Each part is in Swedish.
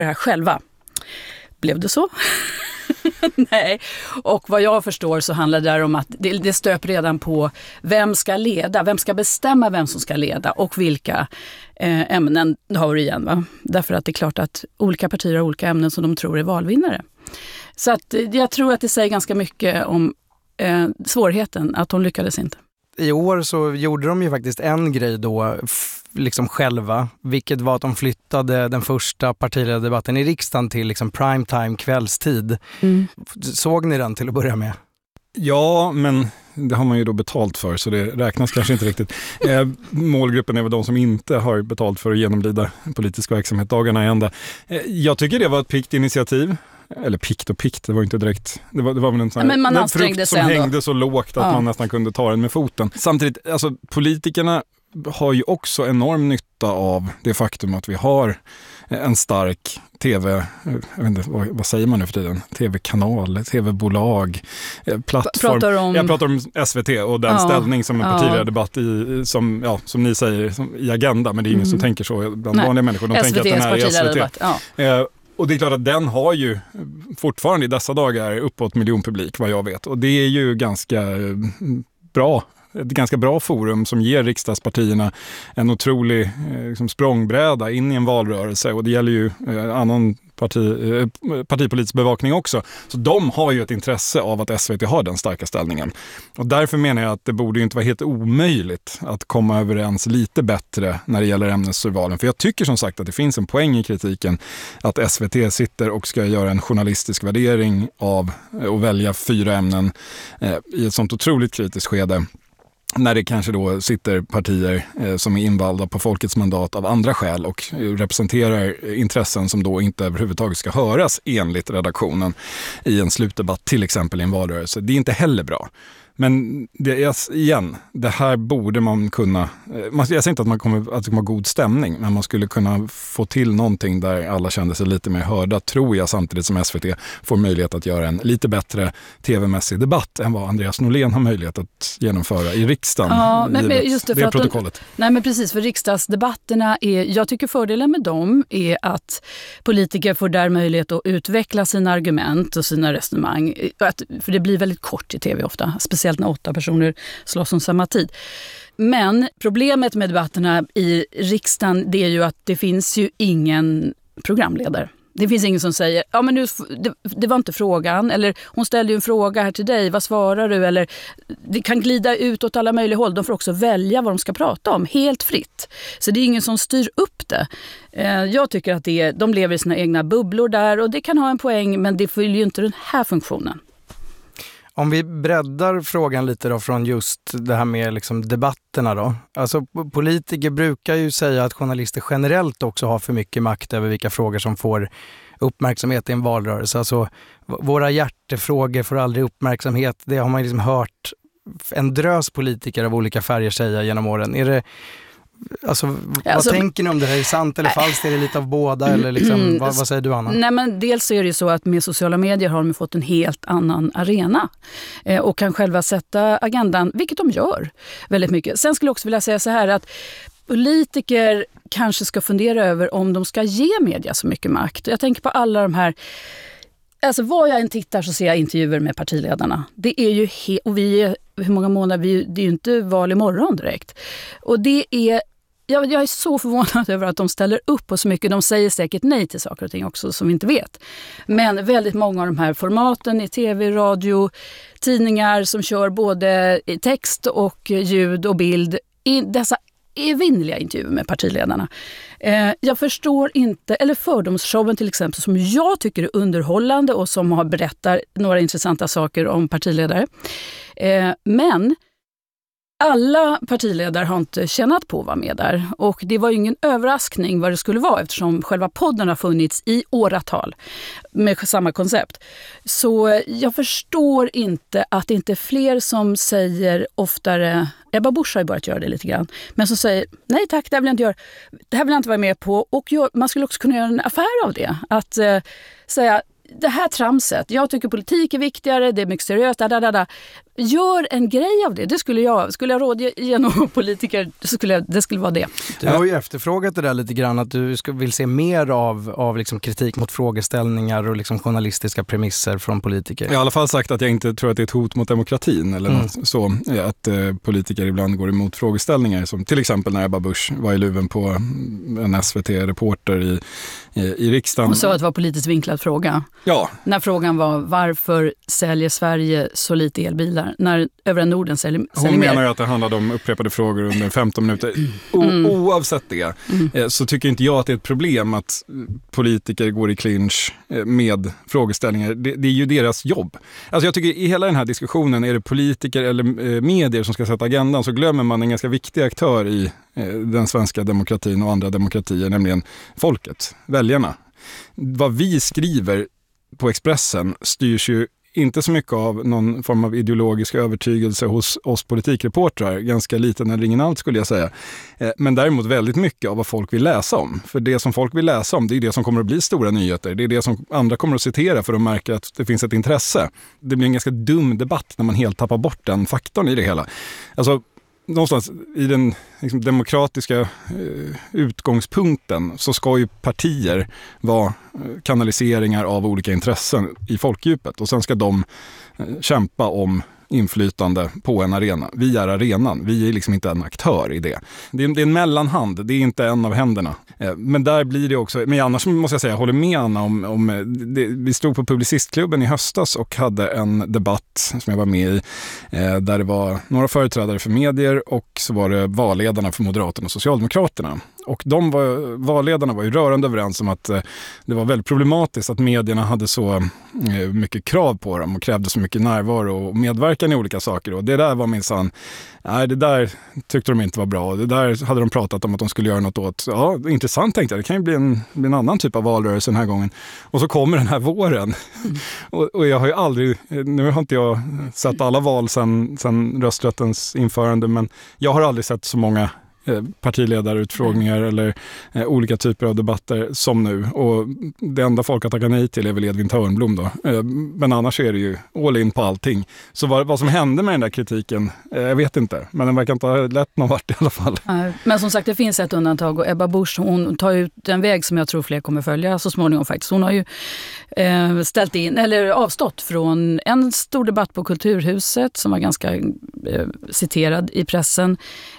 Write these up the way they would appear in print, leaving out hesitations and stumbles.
det här själva. Blev det så? Nej, och vad jag förstår så handlar det om att det stöp redan på vem ska leda, vem ska bestämma vem som ska leda och vilka ämnen har du igen, va? Därför att det är klart att olika partier har olika ämnen som de tror är valvinnare. Så att jag tror att det säger ganska mycket om svårigheten att hon lyckades inte. I år så gjorde de ju faktiskt en grej då liksom själva, vilket var att de flyttade den första partiledardebatten i riksdagen till liksom primetime kvällstid. Såg ni den till att börja med? Ja, men det har man ju då betalt för, så det räknas kanske inte riktigt. Målgruppen är väl de som inte har betalt för att genomlida politisk verksamhet dagarna i ända. Jag tycker det var ett pikt initiativ. Eller pikt, det var inte direkt. Det var väl en sån här frukt som hängde så lågt att man nästan kunde ta den med foten. Samtidigt, alltså politikerna har ju också enorm nytta av det faktum att vi har en stark tv, jag vet inte, vad säger man nu för tiden? Tv-kanal, tv-bolag, plattform. Jag pratar om SVT och den ställning som en partiledardebatt i, som ni säger, i Agenda, men det är ingen som tänker så bland vanliga människor. De tänker att den här är SVT. Och det är klart att den har ju fortfarande i dessa dagar uppåt miljonpublik, vad jag vet. Och det är ju ganska bra. Ett ganska bra forum som ger riksdagspartierna en otrolig liksom språngbräda in i en valrörelse. Och det gäller ju annan partipolitisk bevakning också. Så de har ju ett intresse av att SVT har den starka ställningen. Och därför menar jag att det borde ju inte vara helt omöjligt att komma överens lite bättre när det gäller ämnesurvalen. För jag tycker som sagt att det finns en poäng i kritiken att SVT sitter och ska göra en journalistisk värdering av och välja 4 ämnen i ett sånt otroligt kritiskt skede. När det kanske då sitter partier som är invalda på folkets mandat av andra skäl och representerar intressen som då inte överhuvudtaget ska höras enligt redaktionen i en slutdebatt, till exempel i en valrörelse. Det är inte heller bra. Men det här borde man kunna... Jag säger inte att det kommer vara god stämning, men man skulle kunna få till någonting där alla kände sig lite mer hörda, tror jag, samtidigt som SVT får möjlighet att göra en lite bättre tv-mässig debatt än vad Andreas Norlén har möjlighet att genomföra i riksdagen. Ja, men just det, för protokollet. Nej, men precis, för riksdagsdebatterna jag tycker fördelen med dem är att politiker får där möjlighet att utveckla sina argument och sina resonemang. För det blir väldigt kort i tv ofta, speciellt när 8 personer slåss om samma tid. Men problemet med debatterna i riksdagen, det är ju att det finns ju ingen programledare. Det finns ingen som säger, ja men nu, det var inte frågan, eller hon ställde ju en fråga här till dig, vad svarar du? Eller det kan glida ut åt alla möjliga håll. De får också välja vad de ska prata om, helt fritt. Så det är ingen som styr upp det. Jag tycker att de lever i sina egna bubblor där, och det kan ha en poäng, men det fyller ju inte den här funktionen. Om vi breddar frågan lite då från just det här med liksom debatterna då. Alltså politiker brukar ju säga att journalister generellt också har för mycket makt över vilka frågor som får uppmärksamhet i en valrörelse. Alltså våra hjärtefrågor får aldrig uppmärksamhet. Det har man liksom hört en drös politiker av olika färger säga genom åren. Är det... Alltså, vad tänker ni om det här? Är det sant eller falskt? Är det lite av båda? Eller liksom, vad säger du, Anna? Nej, men dels är det ju så att med sociala medier har de fått en helt annan arena och kan själva sätta agendan, vilket de gör väldigt mycket. Sen skulle jag också vilja säga så här att politiker kanske ska fundera över om de ska ge media så mycket makt. Jag tänker på alla de här... Alltså vad jag än tittar så ser jag intervjuer med partiledarna. Det är ju och vi är, hur många månader, det är ju inte val imorgon direkt. Och det är, jag är så förvånad över att de ställer upp på så mycket. De säger säkert nej till saker och ting också som vi inte vet. Men väldigt många av de här formaten i tv, radio, tidningar som kör både i text och ljud och bild, i dessa evinnerliga intervjuer med partiledarna. Jag förstår inte, eller fördomsshowen till exempel, som jag tycker är underhållande och som berättar några intressanta saker om partiledare. Men alla partiledare har inte tjänat på att vara med där. Och det var ju ingen överraskning vad det skulle vara, eftersom själva podden har funnits i åratal med samma koncept. Så jag förstår inte att det inte är fler som säger oftare... Ebba Busch har ju börjat göra det lite grann. Men som säger, nej tack, det här vill jag inte göra. Det här vill jag inte vara med på. Och man skulle också kunna göra en affär av det. Att säga, det här tramset, jag tycker politik är viktigare, det är mycket seriöst, Gör en grej av det. Det skulle jag rådge genom politiker, det skulle vara det. Du har ju efterfrågat det där lite grann, att du vill se mer av liksom kritik mot frågeställningar och liksom journalistiska premisser från politiker. Jag har i alla fall sagt att jag inte tror att det är ett hot mot demokratin eller något så. Att politiker ibland går emot frågeställningar, som till exempel när Ebba Busch var i luven på en SVT-reporter i riksdagen. Hon sa att det var politiskt vinklad fråga. Ja. När frågan var, varför säljer Sverige så lite elbilar när övriga Norden säljer mer? Hon menar ju att det handlade om upprepade frågor under 15 minuter. Oavsett det så tycker inte jag att det är ett problem att politiker går i clinch med frågeställningar. Det är ju deras jobb. Alltså jag tycker i hela den här diskussionen, är det politiker eller medier som ska sätta agendan, så glömmer man en ganska viktig aktör i den svenska demokratin och andra demokratier, nämligen folket, väljarna. Vad vi skriver på Expressen styrs ju inte så mycket av någon form av ideologisk övertygelse hos oss politikreportrar, ganska liten eller ingen allt skulle jag säga. Men däremot väldigt mycket av vad folk vill läsa om. För det som folk vill läsa om, det är det som kommer att bli stora nyheter. Det är det som andra kommer att citera för att märka att det finns ett intresse. Det blir en ganska dum debatt när man helt tappar bort den faktorn i det hela. Alltså, någonstans i den liksom demokratiska utgångspunkten så ska ju partier vara kanaliseringar av olika intressen i folkdjupet, och sen ska de kämpa om inflytande på en arena. Vi är arenan, vi är liksom inte en aktör i det. Det är en mellanhand, det är inte en av händerna. Men där blir det också, men annars måste jag säga, jag håller med Anna om det. Vi stod på Publicistklubben i höstas och hade en debatt som jag var med i, där det var några företrädare för medier och så var det valledarna för Moderaterna och Socialdemokraterna. Och valledarna var ju rörande överens om att det var väldigt problematiskt att medierna hade så mycket krav på dem och krävde så mycket närvaro och medverkan i olika saker. Och det där var minsann, nej, det där tyckte de inte var bra. Det där hade de pratat om att de skulle göra något åt. Ja, intressant tänkte jag. Det kan ju bli en annan typ av valrörelse den här gången. Och så kommer den här våren. Och jag har ju aldrig, nu har inte jag sett alla val sedan rösträttens införande, men jag har aldrig sett så många partiledarutfrågningar eller olika typer av debatter som nu. Och det enda folk har tackat nej till är väl Edvin Törnblom då. Men annars är det ju all in på allting. Så vad som hände med den där kritiken, jag vet inte. Men den verkar inte ha lett någon vart i alla fall. Men som sagt, det finns ett undantag, och Ebba Busch, hon tar ut en väg som jag tror fler kommer följa så småningom faktiskt. Hon har ju ställt in, eller avstått från en stor debatt på Kulturhuset som var ganska citerad i pressen.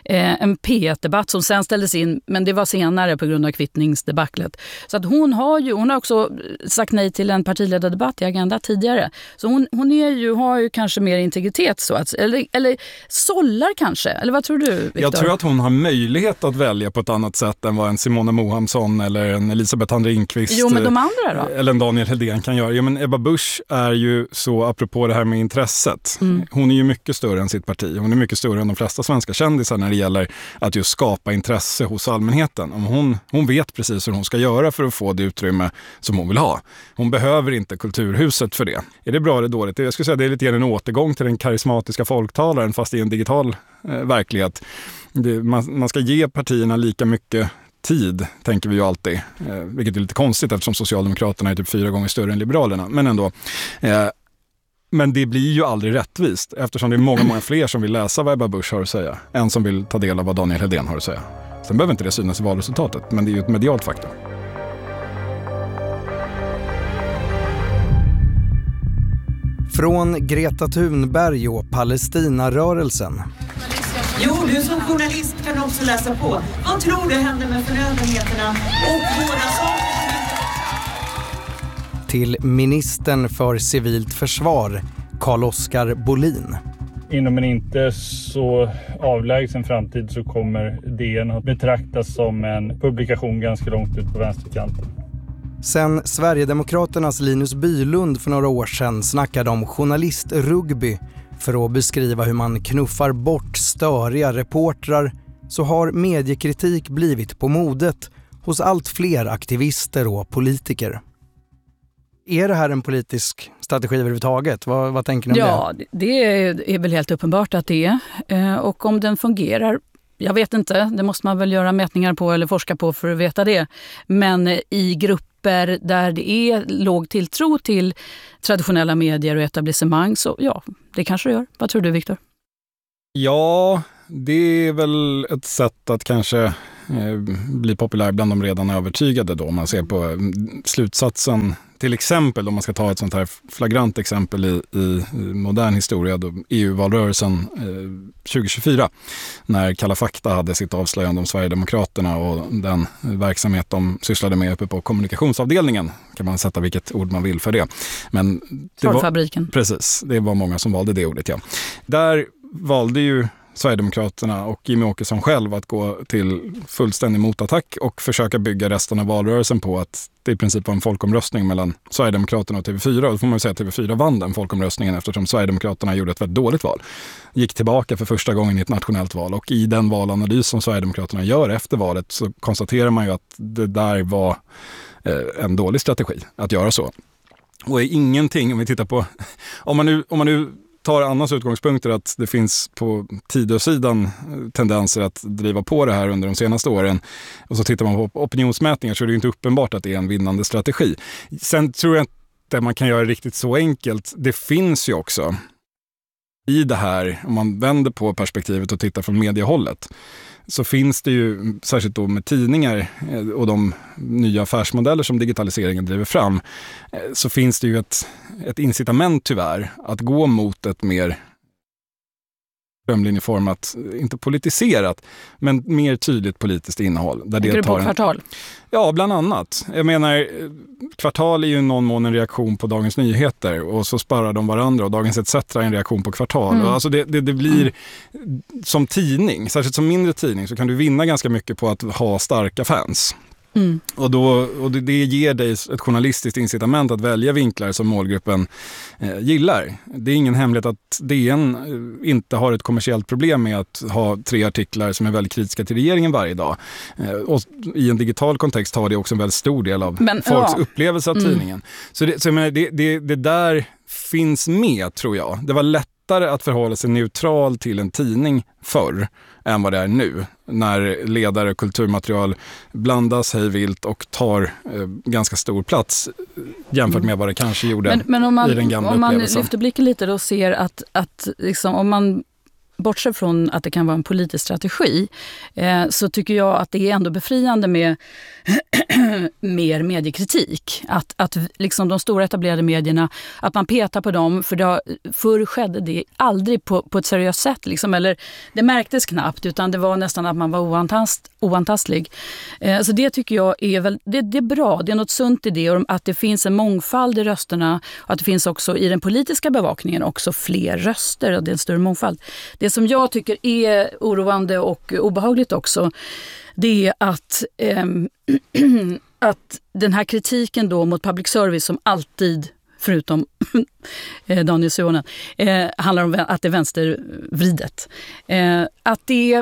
En P1-debatt som sen ställdes in, men det var senare på grund av kvittningsdebaclet. Så att hon har också sagt nej till en partiledardebatt i Agenda tidigare. Så hon har ju kanske mer integritet så att, eller sållar kanske. Eller vad tror du, Victor? Jag tror att hon har möjlighet att välja på ett annat sätt än vad en Simona Mohamsson eller en Elisabeth Handringqvist. Jo, men de andra då? Eller en Daniel Hedén kan göra. Ja, men Ebba Busch är ju så, apropå det här med intresset. Hon är ju mycket större än sitt parti. Hon är mycket större än de flesta svenska kändisar när det gäller att just skapa intresse hos allmänheten. Hon vet precis hur hon ska göra för att få det utrymme som hon vill ha. Hon behöver inte Kulturhuset för det. Är det bra eller dåligt? Jag skulle säga att det är lite en återgång till den karismatiska folktalaren fast i en digital verklighet. Man ska ge partierna lika mycket tid, tänker vi ju alltid. Vilket är lite konstigt eftersom Socialdemokraterna är typ 4 gånger större än Liberalerna. Men ändå. Men det blir ju aldrig rättvist eftersom det är många fler som vill läsa vad Ebba Busch har att säga än som vill ta del av vad Daniel Hedén har att säga. Sen behöver inte det synas i valresultatet, men det är ju ett medialt faktum. Från Greta Thunberg och Palestinarörelsen. Jo, du som journalist kan också läsa på. Vad tror du händer med förnödenheterna och våra saker? Till ministern för civilt försvar, Carl-Oskar Bolin. Inom en inte så avlägsen framtid så kommer DN att betraktas som en publikation ganska långt ut på vänsterkanten. Sen Sverigedemokraternas Linus Bylund för några år sedan snackade om journalistrugby för att beskriva hur man knuffar bort störiga reportrar, så har mediekritik blivit på modet hos allt fler aktivister och politiker. Är det här en politisk strategi överhuvudtaget? Vad tänker ni om det? Ja, det är väl helt uppenbart att det är. Och om den fungerar, jag vet inte. Det måste man väl göra mätningar på eller forska på för att veta det. Men i grupper grupper där det är låg tilltro till traditionella medier och etablissemang, så ja, det kanske det gör. Vad tror du, Viktor? Ja, det är väl ett sätt att kanske bli populär bland de redan övertygade då. Om man ser på slutsatsen, till exempel om man ska ta ett sånt här flagrant exempel i modern historia, då EU-valrörelsen 2024, när Kalla fakta hade sitt avslöjande om Sverigedemokraterna och den verksamhet de sysslade med uppe på kommunikationsavdelningen. Kan man sätta vilket ord man vill för det. Men det Torrfabriken. Precis, det var många som valde det ordet, ja. Där valde ju Sverigedemokraterna och Jimmie Åkesson själv att gå till fullständig motattack och försöka bygga resten av valrörelsen på att det i princip var en folkomröstning mellan Sverigedemokraterna och TV4. Och då får man ju säga att TV4 vann den folkomröstningen eftersom Sverigedemokraterna gjorde ett väldigt dåligt val. Gick tillbaka för första gången i ett nationellt val, och i den valanalys som Sverigedemokraterna gör efter valet så konstaterar man ju att det där var en dålig strategi att göra så. Och är ingenting, om vi tittar på, om man nu tar Annas utgångspunkter att det finns på Tidösidan tendenser att driva på det här under de senaste åren, och så tittar man på opinionsmätningar, så är det ju inte uppenbart att det är en vinnande strategi. Sen tror jag inte man kan göra det riktigt så enkelt. Det finns ju också i det här, om man vänder på perspektivet och tittar från mediehållet, så finns det ju, särskilt då med tidningar och de nya affärsmodeller som digitaliseringen driver fram, så finns det ju ett incitament tyvärr att gå mot ett mer strömlinjeformat, inte politiserat, men mer tydligt politiskt innehåll. Där det tar Kvartal? Ja, bland annat. Jag menar, Kvartal är ju någon mån en reaktion på Dagens Nyheter, och så sparar de varandra, och Dagens ETC är en reaktion på Kvartal. Alltså det blir som tidning, särskilt som mindre tidning, så kan du vinna ganska mycket på att ha starka fans. Och det ger dig ett journalistiskt incitament att välja vinklar som målgruppen gillar. Det är ingen hemlighet att DN inte har ett kommersiellt problem med att ha 3 artiklar som är väldigt kritiska till regeringen varje dag. Och i en digital kontext har det också en väldigt stor del av folks upplevelse av tidningen. Så jag menar, det där finns med, tror jag. Det var lättare att förhålla sig neutral till en tidning förr än vad det är nu, när ledare och kulturmaterial blandas hejvilt och tar ganska stor plats jämfört med vad det kanske gjorde men om man, i den gamla om man upplevelsen. lyfter blicken lite då och ser att liksom, om man bortser från att det kan vara en politisk strategi, så tycker jag att det är ändå befriande med mer mediekritik. Att liksom de stora etablerade medierna, att man petar på dem, för förr skedde det aldrig på ett seriöst sätt. Liksom, eller det märktes knappt, utan det var nästan att man var oantastlig. Så det tycker jag är det är bra. Det är något sunt i det, och att det finns en mångfald i rösterna, och att det finns också i den politiska bevakningen också fler röster, och det är en större mångfald. Det som jag tycker är oroande och obehagligt också, det är att den här kritiken då mot public service, som alltid, förutom Daniel Suhonen, handlar om att det är vänstervridet. Att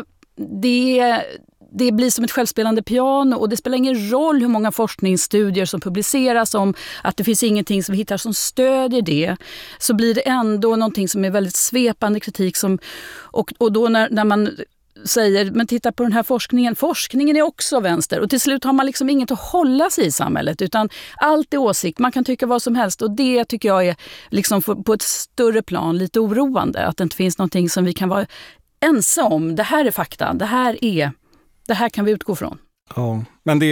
det blir som ett självspelande piano, och det spelar ingen roll hur många forskningsstudier som publiceras om att det finns ingenting som vi hittar som stödjer det, så blir det ändå någonting som är väldigt svepande kritik och då när man säger, men titta på den här forskningen är också vänster, och till slut har man liksom inget att hålla sig i samhället, utan allt är åsikt, man kan tycka vad som helst, och det tycker jag är liksom på ett större plan lite oroande, att det inte finns någonting som vi kan vara ense om. Det här är fakta, det här kan vi utgå från. Ja, men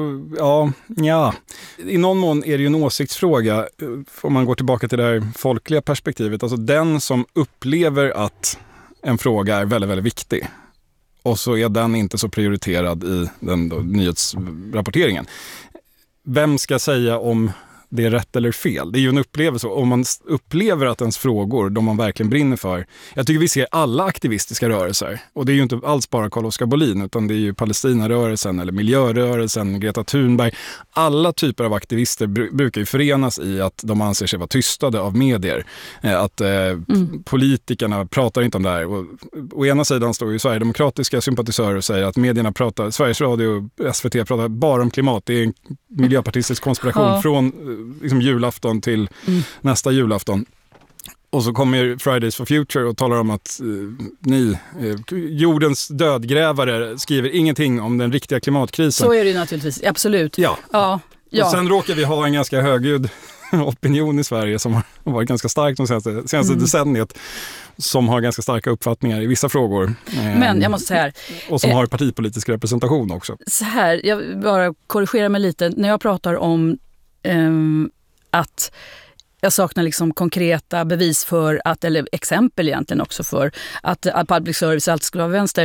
i någon mån är det ju en åsiktsfråga om man går tillbaka till det här folkliga perspektivet. Alltså den som upplever att en fråga är väldigt, väldigt viktig, och så är den inte så prioriterad i den nyhetsrapporteringen. Vem ska säga om det är rätt eller fel? Det är ju en upplevelse. Om man upplever att ens frågor, de man verkligen brinner för. Jag tycker vi ser alla aktivistiska rörelser. Och det är ju inte alls bara Carl-Oskar Bolin, utan det är ju Palestinarörelsen eller miljörörelsen, Greta Thunberg. Alla typer av aktivister brukar ju förenas i att de anser sig vara tystade av medier. Att politikerna pratar inte om det här. Och, å ena sidan står ju sverigedemokratiska sympatisörer och säger att medierna pratar, Sveriges Radio och SVT pratar bara om klimat. Det är en miljöpartistisk konspiration från liksom julafton till nästa julafton. Och så kommer Fridays for Future och talar om att jordens dödgrävare skriver ingenting om den riktiga klimatkrisen. Så är det ju naturligtvis, absolut. Ja. Och sen råkar vi ha en ganska högljudd opinion i Sverige som har varit ganska stark de senaste decenniet, som har ganska starka uppfattningar i vissa frågor. Men jag måste säga här, och som har partipolitisk representation också. Så här, jag vill bara korrigera mig lite. När jag pratar om att jag saknar liksom konkreta bevis för att, eller exempel egentligen också för att public service alltid skulle vara vänster.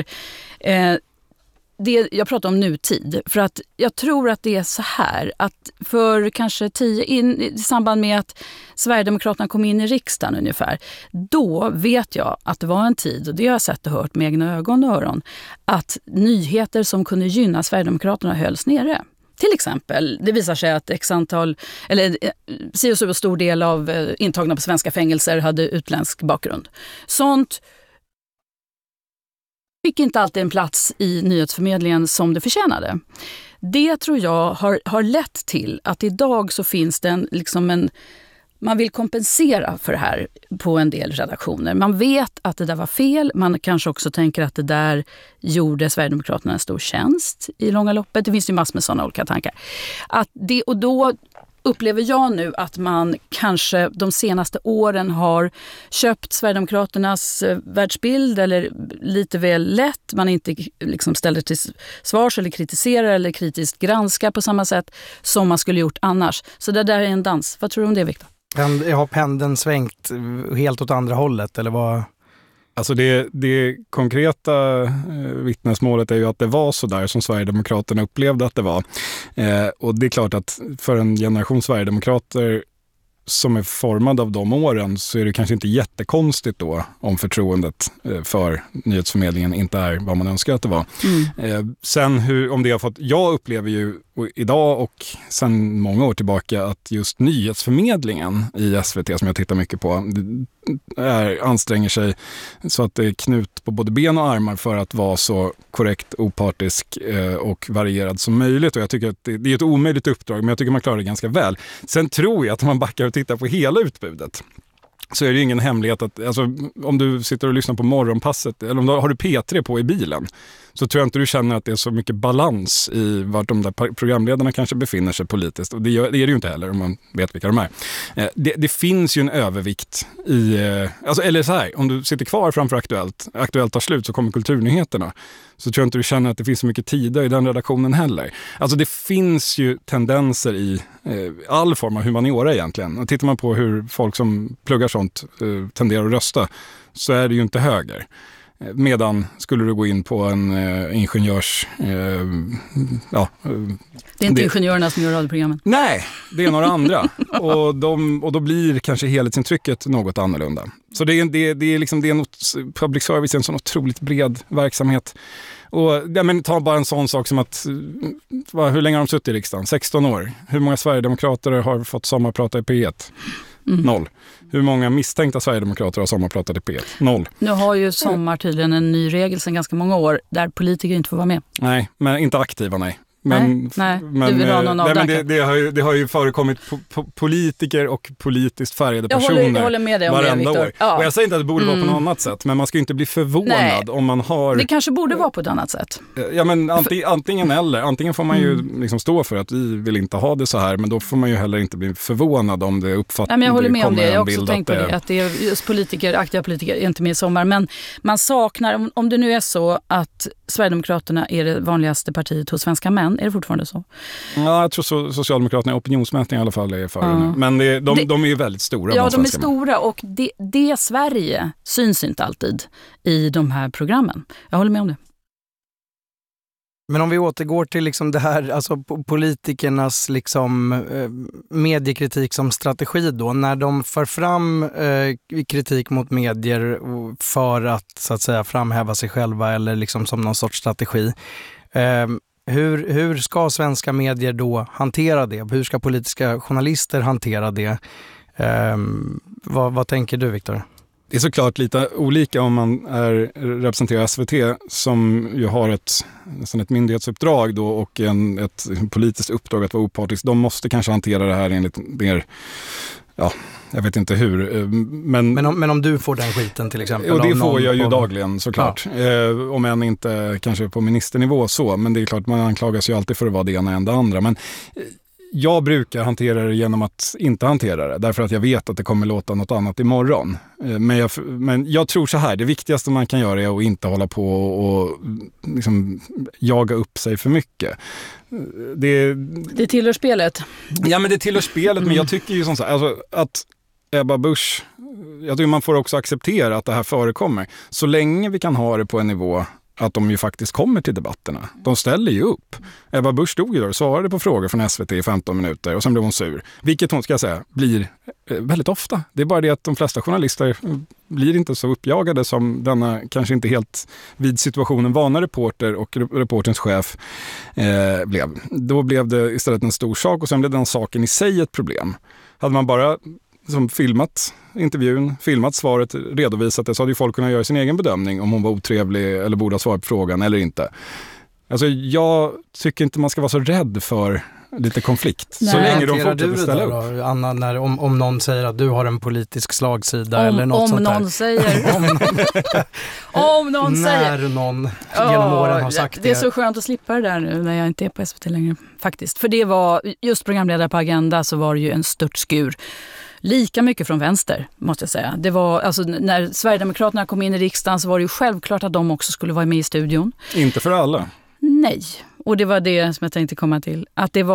Jag pratar om nutid, för att jag tror att det är så här att för kanske i samband med att Sverigedemokraterna kom in i riksdagen ungefär, då vet jag att det var en tid, och det har jag sett och hört med egna ögon och öron, att nyheter som kunde gynna Sverigedemokraterna hölls nere. Till exempel, det visar sig att så stor del av intagna på svenska fängelser hade utländsk bakgrund. Sånt fick inte alltid en plats i nyhetsförmedlingen som det förtjänade. Det tror jag har lett till att idag så finns det man vill kompensera för det här på en del redaktioner. Man vet att det där var fel. Man kanske också tänker att det där gjorde Sverigedemokraterna en stor tjänst i långa loppet. Det finns ju massor med sådana olika tankar. Och då upplever jag nu att man kanske de senaste åren har köpt Sverigedemokraternas världsbild eller lite väl lätt. Man inte liksom ställer till svars eller kritiserar eller kritiskt granskar på samma sätt som man skulle gjort annars. Så det där är en dans. Vad tror du om det, Viktor? Har pendeln svängt helt åt andra hållet eller vad? Alltså det konkreta vittnesmålet är ju att det var så där som Sverigedemokraterna upplevde att det var. Och det är klart att för en generation Sverigedemokrater som är formad av de åren så är det kanske inte jättekonstigt då om förtroendet för nyhetsförmedlingen inte är vad man önskar att det var. Sen om det har fått, jag upplever ju idag och sen många år tillbaka att just nyhetsförmedlingen i SVT som jag tittar mycket på anstränger sig så att det är knut på både ben och armar för att vara så korrekt, opartisk och varierad som möjligt. Och jag tycker att det är ett omöjligt uppdrag, men jag tycker man klarar det ganska väl. Sen tror jag att om man backar och tittar på hela utbudet så är det ingen hemlighet att om du sitter och lyssnar på morgonpasset eller om du har P3 på i bilen så tror jag inte du känner att det är så mycket balans i vart de där programledarna kanske befinner sig politiskt. Och det är det ju inte heller om man vet vilka de är. Det finns ju en övervikt i... eller så här, om du sitter kvar framför Aktuellt tar slut så kommer kulturnyheterna. Så tror jag inte du känner att det finns så mycket tid i den redaktionen heller. Alltså det finns ju tendenser i all form av humaniora egentligen. Och tittar man på hur folk som pluggar sånt tenderar att rösta så är det ju inte höger. Medan skulle du gå in på en ingenjörs... det är inte ingenjörerna som gör radioprogrammen. Nej, det är några andra. Och då blir kanske helhetsintrycket något annorlunda. Så det är något, public service är en sån otroligt bred verksamhet. Och ta bara en sån sak som att hur länge har de suttit i riksdagen? 16 år. Hur många Sverigedemokrater har fått sommarprata i P1? 0. Hur många misstänkta Sverigedemokrater har sommarpratat i P1? 0. Nu har ju Sommar tydligen en ny regel sedan ganska många år där politiker inte får vara med. Nej, men inte aktiva, nej. Men du vill ha någon det har ju förekommit politiker och politiskt färgade personer jag håller med dig om varenda det, år. Ja. Och jag säger inte att det borde vara på något annat sätt, men man ska inte bli förvånad om man har... Det kanske borde vara på ett annat sätt. Ja, men antingen eller. Antingen får man ju liksom stå för att vi vill inte ha det så här, men då får man ju heller inte bli förvånad om det uppfattas. Jag håller med om det. Jag har också tänkt på det, att det är just aktiva politiker är inte med i sommar. Men man saknar, om det nu är så att Sverigedemokraterna är det vanligaste partiet hos svenska män, är det fortfarande så? Ja, jag tror Socialdemokraterna i opinionsmätning i alla fall är före nu. Men de är ju väldigt stora. Ja, de är stora och det Sverige syns inte alltid i de här programmen. Jag håller med om det. Men om vi återgår till liksom det här, alltså politikernas liksom, mediekritik som strategi då, när de för fram kritik mot medier för att så att säga framhäva sig själva eller liksom som någon sorts strategi. Hur ska svenska medier då hantera det? Hur ska politiska journalister hantera det? Vad tänker du, Viktor? Det är såklart lite olika om man representerar SVT som ju har ett myndighetsuppdrag då och ett politiskt uppdrag att vara opartisk. De måste kanske hantera det här enligt mer, jag vet inte hur. Men om du får den skiten till exempel? Och det får jag ju dagligen såklart. Ja. Om än inte kanske på ministernivå så, men det är klart man anklagas ju alltid för att vara det ena än det andra. Men Jag brukar hantera det genom att inte hantera det. Därför att jag vet att det kommer låta något annat imorgon. Men jag tror så här, det viktigaste man kan göra är att inte hålla på och liksom jaga upp sig för mycket. Det tillhör spelet. Ja, men det tillhör spelet. Men jag tycker ju som så här, alltså, att Ebba Busch, jag tycker man får också acceptera att det här förekommer. Så länge vi kan ha det på en nivå att de ju faktiskt kommer till debatterna. De ställer ju upp. Ebba Busch stod ju där och svarade på frågor från SVT i 15 minuter och sen blev hon sur. Vilket hon, ska jag säga, blir väldigt ofta. Det är bara det att de flesta journalister blir inte så uppjagade som denna kanske inte helt vid situationen vana reporter och reporterns chef blev. Då blev det istället en stor sak och sen blev den saken i sig ett problem. Hade man bara filmat intervjun, filmat svaret, redovisat det, så hade ju folk kunnat göra sin egen bedömning om hon var otrevlig eller borde ha svarat på frågan eller inte. Alltså jag tycker inte man ska vara så rädd för lite konflikt. Nej. Så länge de fortsätter ställa upp. Anna, om någon säger att du har en politisk slagsida eller något sånt där. Om någon säger. När någon genom åren har sagt det. Det är så skönt att slippa det där nu när jag inte är på SVT längre faktiskt. För det var, just programledare på Agenda så var det ju en störtskur. Lika mycket från vänster, måste jag säga. Det var, alltså, när Sverigedemokraterna kom in i riksdagen så var det ju självklart att de också skulle vara med i studion. Inte för alla. Nej, och det var det som jag tänkte komma till. Att då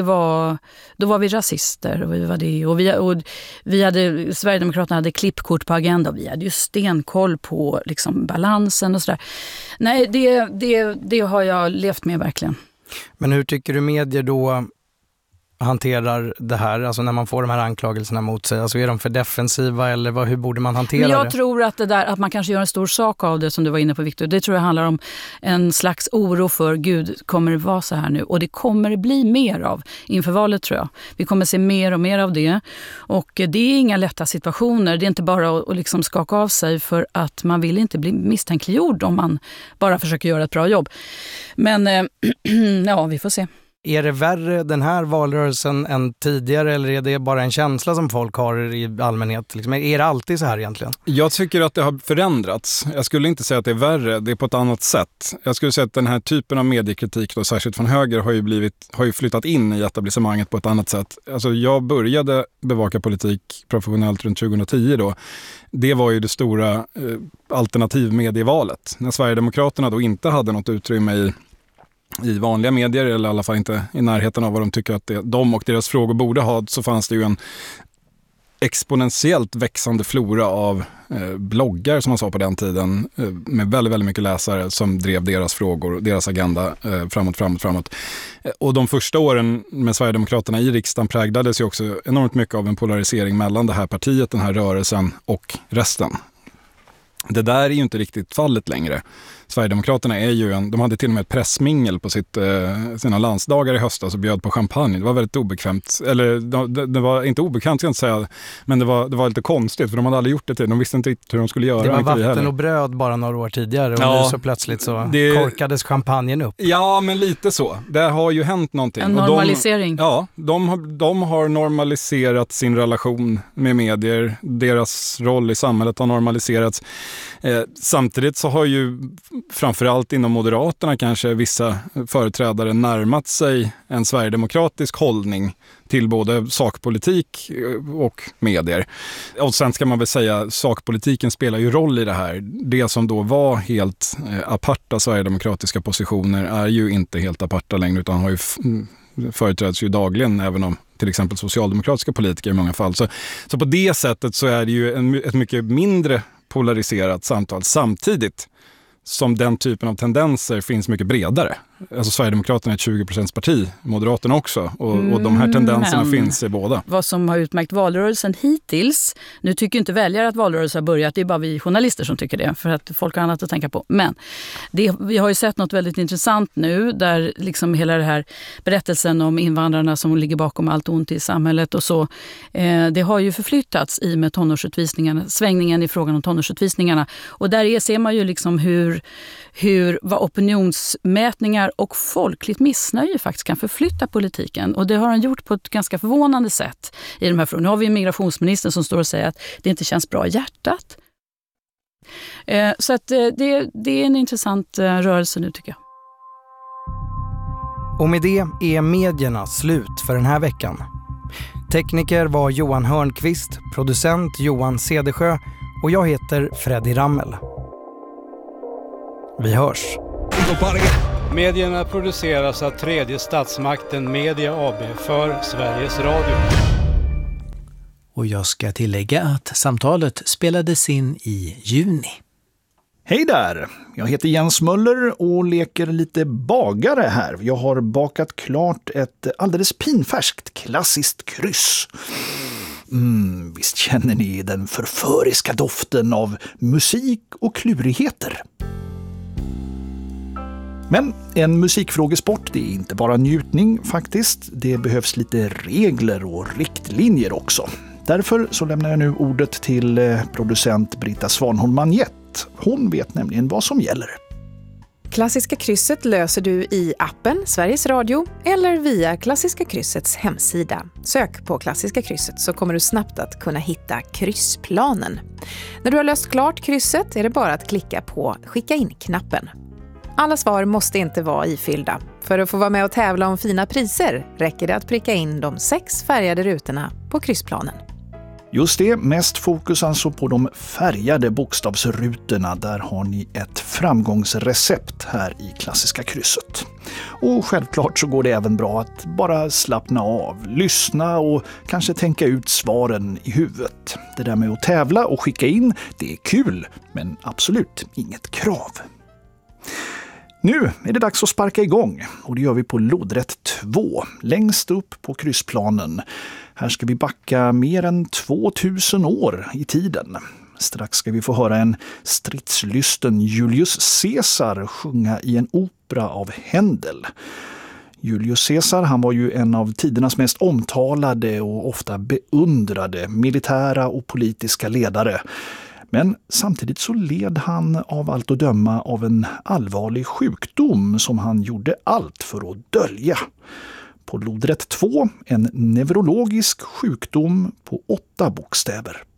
var vi rasister och vi var det. Och Sverigedemokraterna hade klippkort på Agenda och vi hade ju stenkoll på liksom balansen och sådär. Nej, det har jag levt med verkligen. Men hur tycker du medier då hanterar det här, alltså när man får de här anklagelserna mot sig, alltså är de för defensiva eller hur borde man hantera det? Jag tror att det där, att man kanske gör en stor sak av det som du var inne på, Victor, det tror jag handlar om en slags oro för, gud, kommer det vara så här nu? Och det kommer det bli mer av inför valet, tror jag. Vi kommer se mer och mer av det, och det är inga lätta situationer, det är inte bara att liksom skaka av sig, för att man vill inte bli misstänkliggjord om man bara försöker göra ett bra jobb. Men ja, vi får se. Är det värre den här valrörelsen än tidigare, eller är det bara en känsla som folk har i allmänhet? Liksom, är det alltid så här egentligen? Jag tycker att det har förändrats. Jag skulle inte säga att det är värre, det är på ett annat sätt. Jag skulle säga att den här typen av mediekritik, då, särskilt från höger, har ju flyttat in i etablissemanget på ett annat sätt. Alltså, jag började bevaka politik professionellt runt 2010 då. Det var ju det stora alternativmedievalet. När Sverigedemokraterna då inte hade något utrymme i vanliga medier, eller i alla fall inte i närheten av vad de tycker att de och deras frågor borde ha, så fanns det ju en exponentiellt växande flora av bloggar, som man sa på den tiden, med väldigt, väldigt mycket läsare som drev deras frågor, deras agenda framåt. Och de första åren med Sverigedemokraterna i riksdagen präglades ju också enormt mycket av en polarisering mellan det här partiet, den här rörelsen och resten. Det där är ju inte riktigt fallet längre. Sverigedemokraterna är ju de hade till och med ett pressmingel på sina landsdagar i höstas och bjöd på champagne. Det var väldigt obekvämt. Eller det var inte obekvämt, ska jag inte säga, men det var lite konstigt, för de hade aldrig gjort det till. De visste inte riktigt hur de skulle göra. Det var vatten och bröd bara några år tidigare, och nu så plötsligt så korkades champagnen upp. Ja, men lite så. Det har ju hänt någonting. En normalisering. De har normaliserat sin relation med medier. Deras roll i samhället har normaliserats. Samtidigt så har ju framförallt inom Moderaterna kanske vissa företrädare närmat sig en sverigedemokratisk hållning till både sakpolitik och medier. Och sen ska man väl säga, sakpolitiken spelar ju roll i det här. Det som då var helt aparta sverigedemokratiska positioner är ju inte helt aparta längre, utan har ju företräds ju dagligen, även om till exempel socialdemokratiska politiker i många fall. Så på det sättet så är det ju ett mycket mindre polariserat samtal, samtidigt som den typen av tendenser finns mycket bredare. Alltså Sverigedemokraterna är ett 20%-parti, Moderaterna också. Och de här tendenserna finns i båda. Vad som har utmärkt valrörelsen hittills, nu tycker inte väljare att valrörelsen har börjat, det är bara vi journalister som tycker det, för att folk har annat att tänka på. Men vi har ju sett något väldigt intressant nu, där liksom hela det här berättelsen om invandrarna som ligger bakom allt ont i samhället och så, det har ju förflyttats i med tonårsutvisningarna, svängningen i frågan om tonårsutvisningarna. Och där ser man ju liksom vad opinionsmätningar och folkligt missnöje faktiskt kan förflytta politiken. Och det har han gjort på ett ganska förvånande sätt i de här frågorna. Nu har vi en migrationsminister som står och säger att det inte känns bra i hjärtat. Så att det är en intressant rörelse nu, tycker jag. Och med det är medierna slut för den här veckan. Tekniker var Johan Hörnqvist, producent Johan Cedersjö och jag heter Freddy Rammel. Vi hörs. Medierna produceras av tredje statsmakten Media AB för Sveriges Radio. Och jag ska tillägga att samtalet spelades in i juni. Hej där! Jag heter Jens Möller och leker lite bagare här. Jag har bakat klart ett alldeles pinfärskt klassiskt kryss. Visst känner ni den förföriska doften av musik och klurigheter? Men en musikfrågesport, det är inte bara njutning faktiskt. Det behövs lite regler och riktlinjer också. Därför så lämnar jag nu ordet till producent Britta Svanholm-Manjett. Hon vet nämligen vad som gäller. Klassiska krysset löser du i appen Sveriges Radio eller via Klassiska kryssets hemsida. Sök på Klassiska krysset så kommer du snabbt att kunna hitta kryssplanen. När du har löst klart krysset är det bara att klicka på Skicka in-knappen. Alla svar måste inte vara ifyllda. För att få vara med och tävla om fina priser räcker det att pricka in de 6 färgade rutorna på kryssplanen. Just det, mest fokus alltså på de färgade bokstavsrutorna. Där har ni ett framgångsrecept här i Klassiska krysset. Och självklart så går det även bra att bara slappna av, lyssna och kanske tänka ut svaren i huvudet. Det där med att tävla och skicka in, det är kul, men absolut inget krav. Nu är det dags att sparka igång och det gör vi på lodrätt 2, längst upp på kryssplanen. Här ska vi backa mer än 2000 år i tiden. Strax ska vi få höra en stridslysten Julius Caesar sjunga i en opera av Händel. Julius Caesar, han var ju en av tidernas mest omtalade och ofta beundrade militära och politiska ledare. Men samtidigt så led han av allt att döma av en allvarlig sjukdom som han gjorde allt för att dölja. På lodrätt 2, en neurologisk sjukdom på 8 bokstäver.